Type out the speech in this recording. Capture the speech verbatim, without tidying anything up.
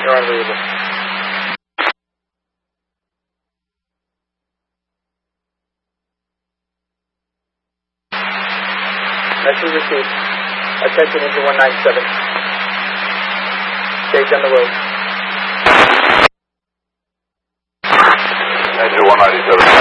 You're unreadable. Message received. Attention engine one ninety-seven. Stage on the road. Engine one ninety-seven.